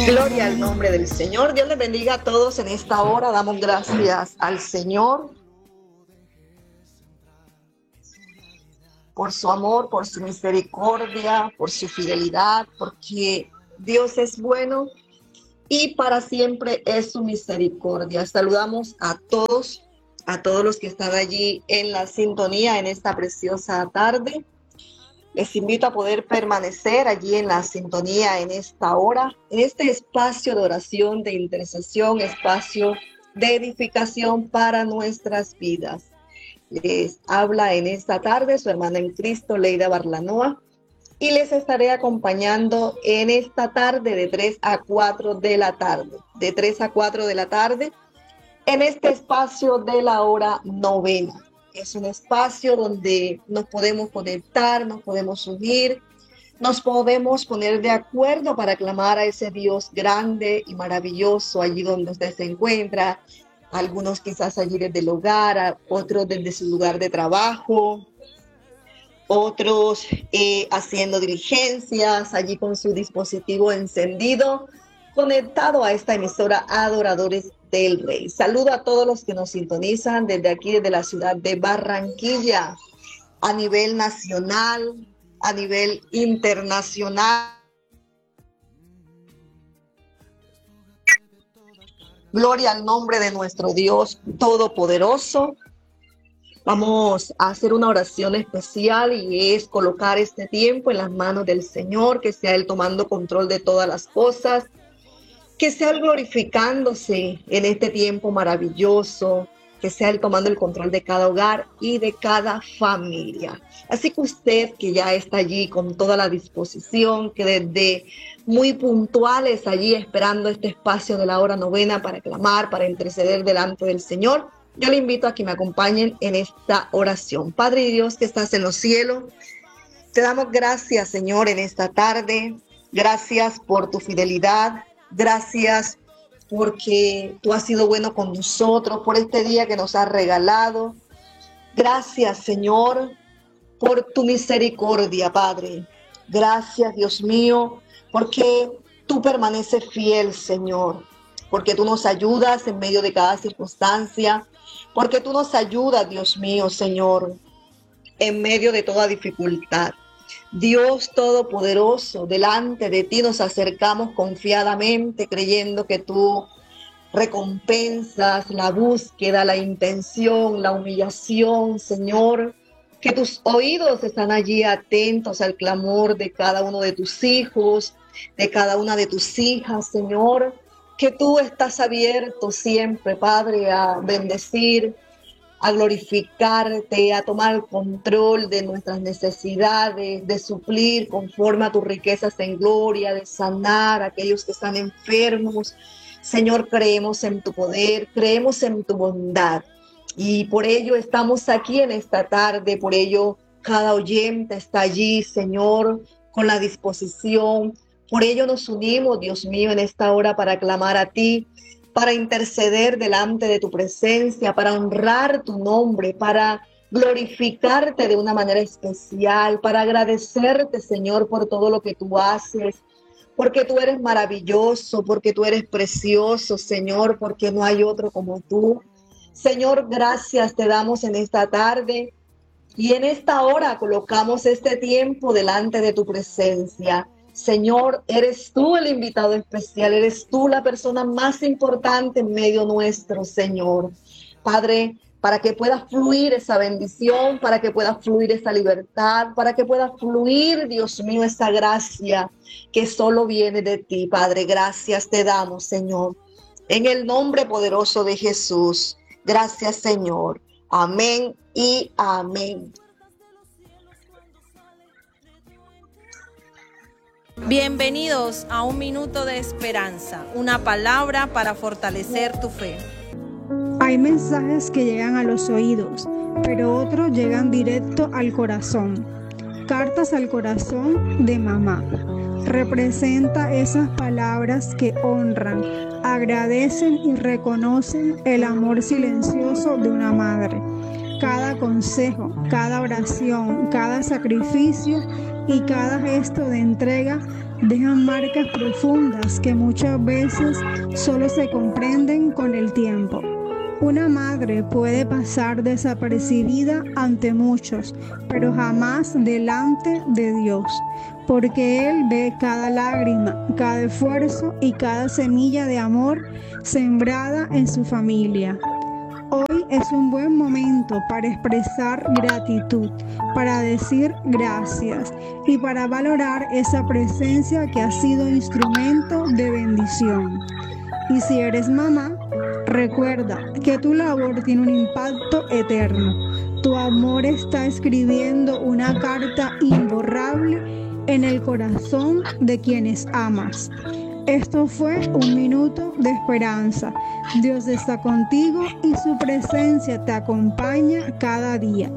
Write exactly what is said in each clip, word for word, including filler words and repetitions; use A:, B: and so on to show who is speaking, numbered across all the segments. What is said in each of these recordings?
A: Gloria al nombre del Señor. Dios les bendiga a todos en esta hora. Damos gracias al Señor por su amor, por su misericordia, por su fidelidad, porque Dios es bueno y para siempre es su misericordia. Saludamos a todos, a todos los que están allí en la sintonía en esta preciosa tarde. Les invito a poder permanecer allí en la sintonía en esta hora, en este espacio de oración, de intercesión, espacio de edificación para nuestras vidas. Les habla en esta tarde su hermana en Cristo, Leida Barlanoa, y les estaré acompañando en esta tarde de tres a cuatro de la tarde, de tres a cuatro de la tarde, en este espacio de la hora novena. Es un espacio donde nos podemos conectar, nos podemos unir, nos podemos poner de acuerdo para clamar a ese Dios grande y maravilloso allí donde usted se encuentra. Algunos quizás allí desde el hogar, otros desde su lugar de trabajo, otros eh, haciendo diligencias, allí con su dispositivo encendido, conectado a esta emisora Adoradores del Rey. Saludo a todos los que nos sintonizan desde aquí, desde la ciudad de Barranquilla, a nivel nacional, a nivel internacional. Gloria al nombre de nuestro Dios Todopoderoso. Vamos a hacer una oración especial y es colocar este tiempo en las manos del Señor, que sea Él tomando control de todas las cosas, que sea Él glorificándose en este tiempo maravilloso, que sea Él tomando el control de cada hogar y de cada familia. Así que usted que ya está allí con toda la disposición, que desde muy puntuales allí esperando este espacio de la hora novena para clamar, para interceder delante del Señor, yo le invito a que me acompañen en esta oración. Padre Dios que estás en los cielos, te damos gracias, Señor, en esta tarde. Gracias por tu fidelidad. Gracias porque tú has sido bueno con nosotros, por este día que nos has regalado. Gracias, Señor, por tu misericordia, Padre. Gracias, Dios mío, porque tú permaneces fiel, Señor, porque tú nos ayudas en medio de cada circunstancia, porque tú nos ayudas, Dios mío, Señor, en medio de toda dificultad. Dios Todopoderoso, delante de ti nos acercamos confiadamente, creyendo que tú recompensas la búsqueda, la intención, la humillación, Señor, que tus oídos están allí atentos al clamor de cada uno de tus hijos, de cada una de tus hijas, Señor, que tú estás abierto siempre, Padre, a bendecir, a glorificarte, a tomar control de nuestras necesidades, de suplir conforme a tus riquezas en gloria, de sanar a aquellos que están enfermos. Señor, creemos en tu poder, creemos en tu bondad y por ello estamos aquí en esta tarde, por ello cada oyente está allí, Señor, con la disposición. Por ello nos unimos, Dios mío, en esta hora para clamar a ti, para interceder delante de tu presencia, para honrar tu nombre, para glorificarte de una manera especial, para agradecerte, Señor, por todo lo que tú haces, porque tú eres maravilloso, porque tú eres precioso, Señor, porque no hay otro como tú. Señor, gracias te damos en esta tarde y en esta hora colocamos este tiempo delante de tu presencia. Señor, eres tú el invitado especial, eres tú la persona más importante en medio nuestro, Señor. Padre, para que pueda fluir esa bendición, para que pueda fluir esa libertad, para que pueda fluir, Dios mío, esa gracia que solo viene de ti, Padre. Gracias te damos, Señor. En el nombre poderoso de Jesús. Gracias, Señor. Amén y amén.
B: Bienvenidos a Un Minuto de Esperanza, una palabra para fortalecer tu fe.
C: Hay mensajes que llegan a los oídos, pero otros llegan directo al corazón. Cartas al corazón de mamá. Representa esas palabras que honran, agradecen y reconocen el amor silencioso de una madre. Cada consejo, cada oración, cada sacrificio y cada gesto de entrega dejan marcas profundas que muchas veces solo se comprenden con el tiempo. Una madre puede pasar desapercibida ante muchos, pero jamás delante de Dios, porque Él ve cada lágrima, cada esfuerzo y cada semilla de amor sembrada en su familia. Hoy es un buen momento para expresar gratitud, para decir gracias y para valorar esa presencia que ha sido instrumento de bendición. Y si eres mamá, recuerda que tu labor tiene un impacto eterno. Tu amor está escribiendo una carta imborrable en el corazón de quienes amas. Esto fue un minuto de esperanza. Dios está contigo y su presencia te acompaña cada día.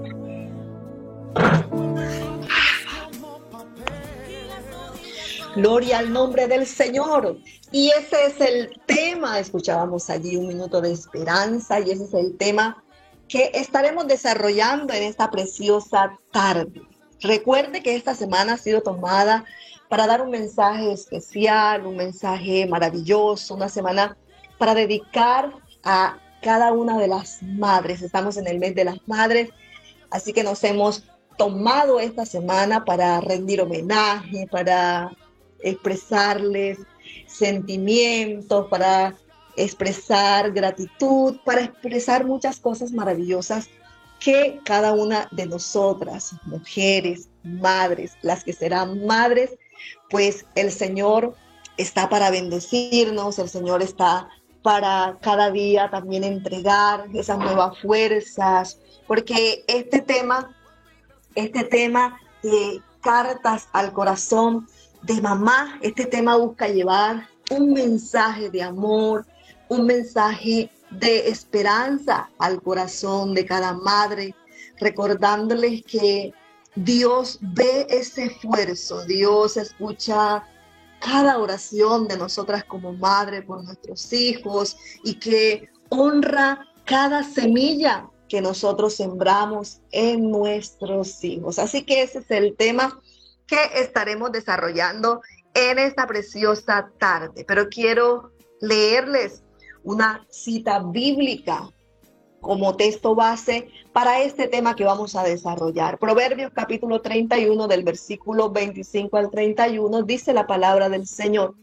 A: Gloria al nombre del Señor. Y ese es el tema, escuchábamos allí un minuto de esperanza, y ese es el tema que estaremos desarrollando en esta preciosa tarde. Recuerde que esta semana ha sido tomada para dar un mensaje especial, un mensaje maravilloso, una semana para dedicar a cada una de las madres. Estamos en el mes de las madres, así que nos hemos tomado esta semana para rendir homenaje, para expresarles sentimientos, para expresar gratitud, para expresar muchas cosas maravillosas que cada una de nosotras, mujeres, madres, las que serán madres, pues el Señor está para bendecirnos, el Señor está para cada día también entregar esas nuevas fuerzas, porque este tema, este tema de cartas al corazón de mamá, este tema busca llevar un mensaje de amor, un mensaje de esperanza al corazón de cada madre, recordándoles que Dios ve ese esfuerzo, Dios escucha cada oración de nosotras como madre por nuestros hijos y que honra cada semilla que nosotros sembramos en nuestros hijos. Así que ese es el tema que estaremos desarrollando en esta preciosa tarde. Pero quiero leerles una cita bíblica como texto base para este tema que vamos a desarrollar. Proverbios capítulo treinta y uno del versículo veinticinco al treinta y uno dice la palabra del Señor: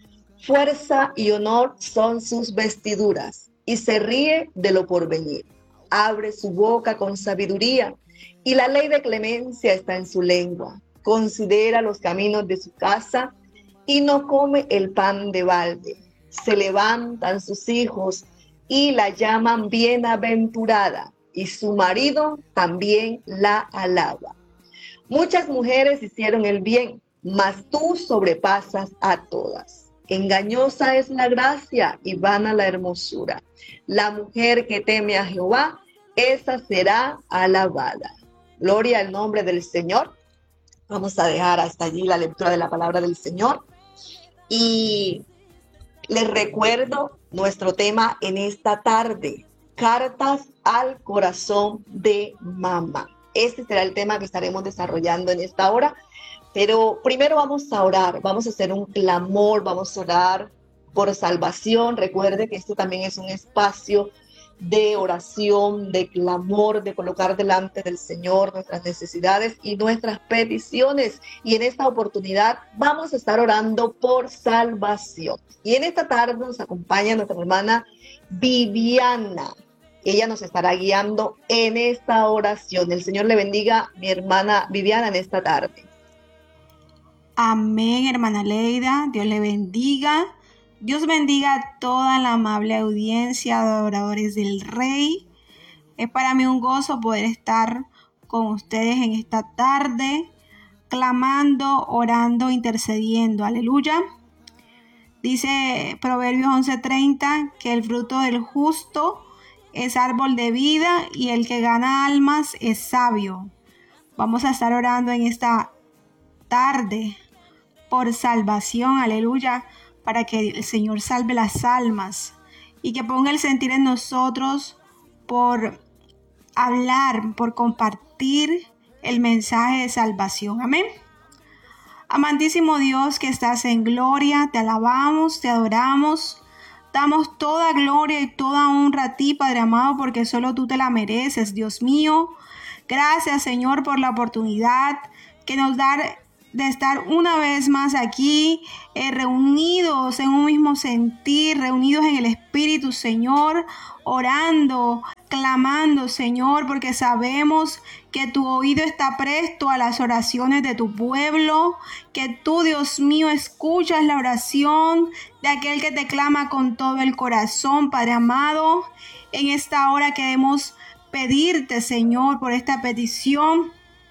A: fuerza y honor son sus vestiduras, y se ríe de lo porvenir. Abre su boca con sabiduría, y la ley de clemencia está en su lengua. Considera los caminos de su casa, y no come el pan de balde. Se levantan sus hijos y la llaman bienaventurada, y su marido también la alaba. Muchas mujeres hicieron el bien, mas tú sobrepasas a todas. Engañosa es la gracia y vana la hermosura. La mujer que teme a Jehová, esa será alabada. Gloria al nombre del Señor. Vamos a dejar hasta allí la lectura de la palabra del Señor. Y les recuerdo nuestro tema en esta tarde: cartas al corazón de mamá. Este será el tema que estaremos desarrollando en esta hora. Pero primero vamos a orar, vamos a hacer un clamor, vamos a orar por salvación. Recuerde que esto también es un espacio de oración, de clamor, de colocar delante del Señor nuestras necesidades y nuestras peticiones. Y en esta oportunidad vamos a estar orando por salvación. Y en esta tarde nos acompaña nuestra hermana Viviana. Ella nos estará guiando en esta oración. El Señor le bendiga, mi hermana Viviana, en esta tarde.
D: Amén, hermana Leida. Dios le bendiga. Dios bendiga a toda la amable audiencia de adoradores del Rey. Es para mí un gozo poder estar con ustedes en esta tarde, clamando, orando, intercediendo. Aleluya. Dice Proverbios once treinta que el fruto del justo es árbol de vida y el que gana almas es sabio. Vamos a estar orando en esta tarde por salvación. Aleluya. Para que el Señor salve las almas y que ponga el sentir en nosotros por hablar, por compartir el mensaje de salvación. Amén. Amantísimo Dios que estás en gloria, te alabamos, te adoramos. Damos toda gloria y toda honra a ti, Padre amado, porque solo tú te la mereces, Dios mío. Gracias, Señor, por la oportunidad que nos da de estar una vez más aquí, eh, reunidos en un mismo sentir, reunidos en el Espíritu, Señor, orando, clamando, Señor, porque sabemos que tu oído está presto a las oraciones de tu pueblo, que tú, Dios mío, escuchas la oración de aquel que te clama con todo el corazón, Padre amado. En esta hora queremos pedirte, Señor, por esta petición,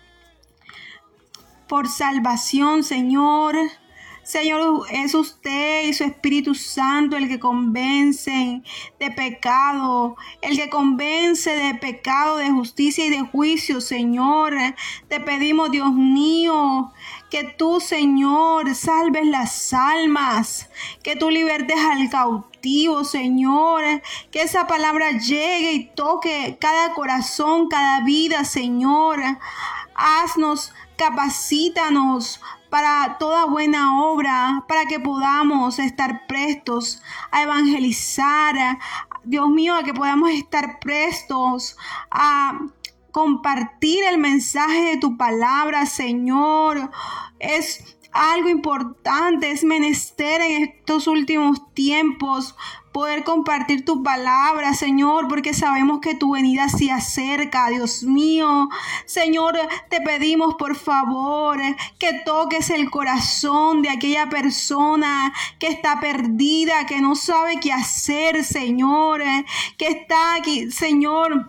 D: por salvación, Señor. Señor, es usted y su Espíritu Santo el que convence de pecado, el que convence de pecado, de justicia y de juicio, Señor. Te pedimos, Dios mío, que tú, Señor, salves las almas, que tú libertes al cautivo, Señor, que esa palabra llegue y toque cada corazón, cada vida, Señor. Haznos, capacítanos para toda buena obra, para que podamos estar prestos a evangelizar, Dios mío, a que podamos estar prestos a compartir el mensaje de tu palabra, Señor. Es algo importante, es menester en estos últimos tiempos poder compartir tu palabra, Señor, porque sabemos que tu venida se acerca, Dios mío. Señor, te pedimos por favor que toques el corazón de aquella persona que está perdida, que no sabe qué hacer, Señor, que está aquí, Señor,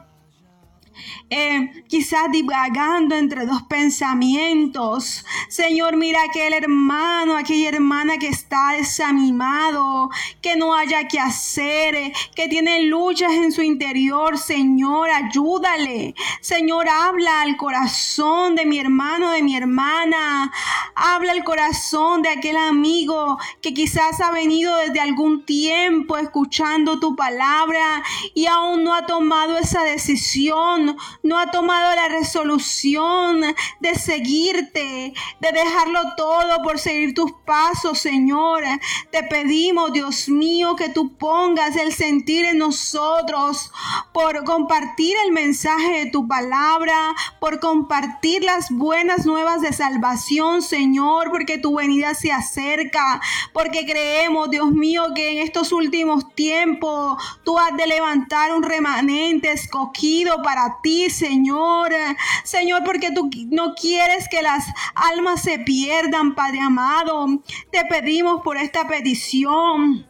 D: Eh, quizás divagando entre dos pensamientos. Señor, mira aquel hermano, aquella hermana que está desanimado, que no haya que hacer, que tiene luchas en su interior. Señor, ayúdale. Señor, habla al corazón de mi hermano, de mi hermana. Habla al corazón de aquel amigo que quizás ha venido desde algún tiempo escuchando tu palabra y aún no ha tomado esa decisión, no ha tomado la resolución de seguirte, de dejarlo todo por seguir tus pasos, Señor. Te pedimos, Dios mío, que tú pongas el sentir en nosotros por compartir el mensaje de tu palabra, por compartir las buenas nuevas de salvación, Señor, porque tu venida se acerca, porque creemos, Dios mío, que en estos últimos tiempos tú has de levantar un remanente escogido para ti, Señor. Señor, porque tú no quieres que las almas se pierdan, Padre amado. Te pedimos por esta petición.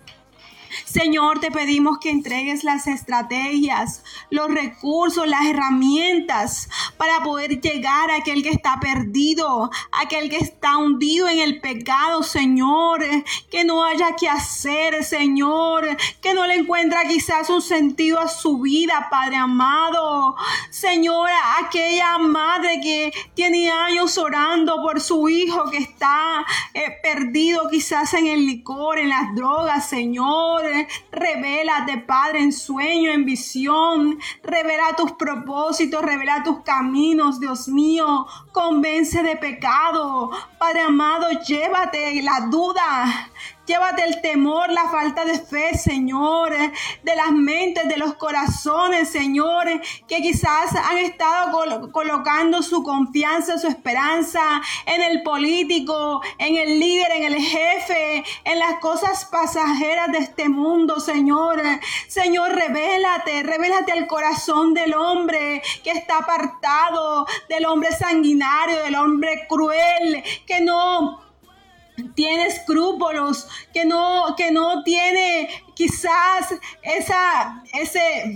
D: Señor, te pedimos que entregues las estrategias, los recursos, las herramientas para poder llegar a aquel que está perdido, aquel que está hundido en el pecado, Señor, que no haya que hacer, Señor, que no le encuentra quizás un sentido a su vida, Padre amado. Señor, aquella madre que tiene años orando por su hijo que está eh, perdido quizás en el licor, en las drogas, Señor. Revélate, Padre, en sueño, en visión. Revela tus propósitos, revela tus caminos, Dios mío. Convence de pecado. Padre amado, llévate la duda. Llévate el temor, la falta de fe, Señor, de las mentes, de los corazones, Señor, que quizás han estado col- colocando su confianza, su esperanza en el político, en el líder, en el jefe, en las cosas pasajeras de este mundo, Señor. Señor, revélate, revélate al corazón del hombre que está apartado, del hombre sanguinario, del hombre cruel, que no tiene escrúpulos, que no, que no tiene quizás esa, ese,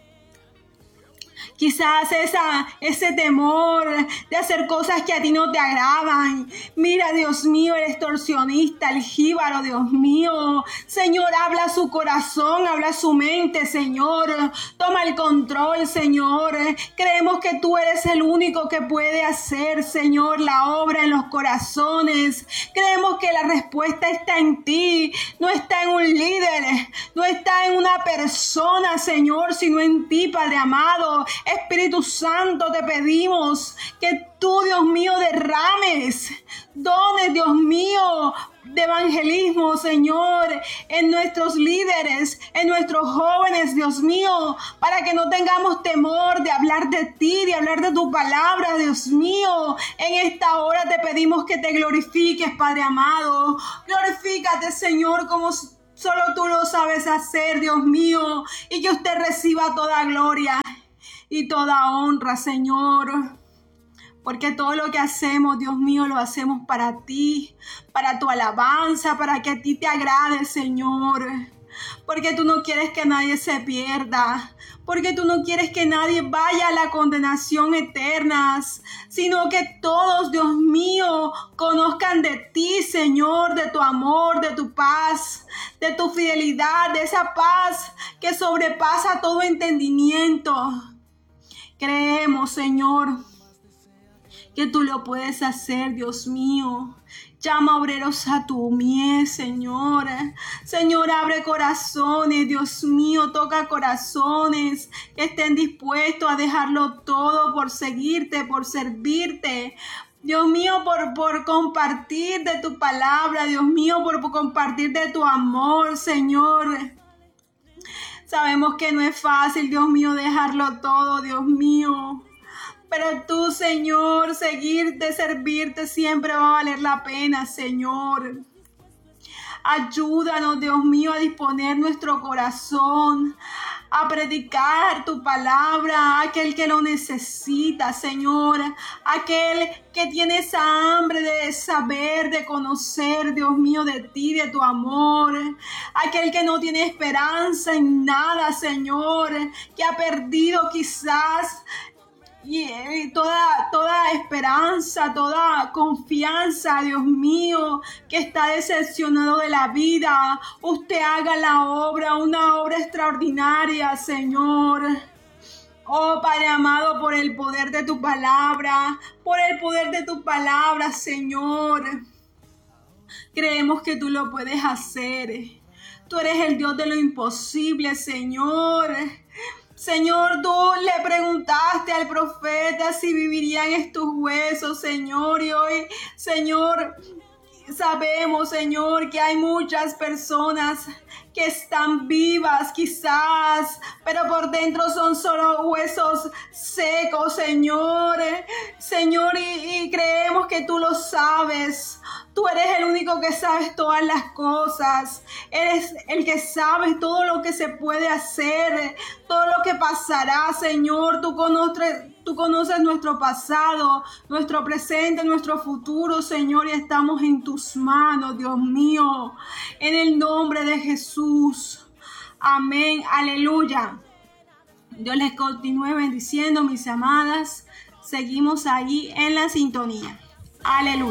D: quizás esa, ese temor de hacer cosas que a ti no te agradan. Mira, Dios mío, el extorsionista, el jíbaro, Dios mío. Señor, habla su corazón, habla su mente, Señor. Toma el control, Señor. Creemos que tú eres el único que puede hacer, Señor, la obra en los corazones. Creemos que la respuesta está en ti, no está en un líder, no está en una persona, Señor, sino en ti, Padre amado. Espíritu Santo, te pedimos que tú, Dios mío, derrames dones, Dios mío, de evangelismo, Señor, en nuestros líderes, en nuestros jóvenes, Dios mío, para que no tengamos temor de hablar de ti, de hablar de tu palabra, Dios mío. En esta hora te pedimos que te glorifiques, Padre amado. Glorifícate, Señor, como solo tú lo sabes hacer, Dios mío, y que usted reciba toda gloria y toda honra, Señor. Porque todo lo que hacemos, Dios mío, lo hacemos para ti, para tu alabanza, para que a ti te agrade, Señor. Porque tú no quieres que nadie se pierda. Porque tú no quieres que nadie vaya a la condenación eterna, sino que todos, Dios mío, conozcan de ti, Señor, de tu amor, de tu paz, de tu fidelidad, de esa paz que sobrepasa todo entendimiento. Creemos, Señor, que tú lo puedes hacer, Dios mío. Llama obreros a tu mies, Señor. Señor, abre corazones, Dios mío, toca corazones que estén dispuestos a dejarlo todo por seguirte, por servirte. Dios mío, por, por compartir de tu palabra, Dios mío, por, por compartir de tu amor, Señor. Sabemos que no es fácil, Dios mío, dejarlo todo, Dios mío. Pero tú, Señor, seguirte, servirte siempre va a valer la pena, Señor. Ayúdanos, Dios mío, a disponer nuestro corazón, a predicar tu palabra a aquel que lo necesita, Señor. Aquel que tiene esa hambre de saber, de conocer, Dios mío, de ti, de tu amor. Aquel que no tiene esperanza en nada, Señor, que ha perdido quizás y toda, toda esperanza, toda confianza, Dios mío, que está decepcionado de la vida. Usted haga la obra, una obra extraordinaria, Señor. Oh, Padre amado, por el poder de tu palabra, por el poder de tu palabra, Señor. Creemos que tú lo puedes hacer. Tú eres el Dios de lo imposible, Señor. Señor, tú le preguntaste al profeta si vivirían estos huesos, Señor, y hoy, Señor, sabemos, Señor, que hay muchas personas que están vivas quizás, pero por dentro son solo huesos secos, Señor. Señor, y, y creemos que tú lo sabes. Tú eres el único que sabes todas las cosas. Eres el que sabes todo lo que se puede hacer, todo lo que pasará, Señor. Tú conoces, tú conoces nuestro pasado, nuestro presente, nuestro futuro, Señor, y estamos en tus manos, Dios mío. En el nombre de Jesús. Amén. Aleluya. Dios les continúe bendiciendo, mis amadas. Seguimos ahí en la sintonía. Aleluya.